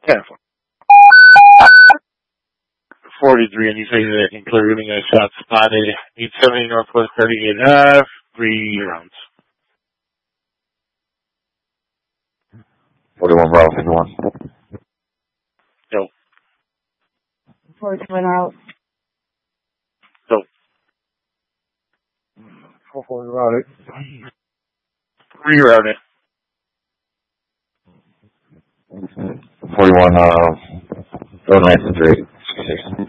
Yeah. 43, and you say that including a shot spotted 870 Northwest 38 Ave, 3 rounds. 41 Bravo 51. Go. 41 out. Go. 440 routed. 3 routed. 41, go 9 to 3.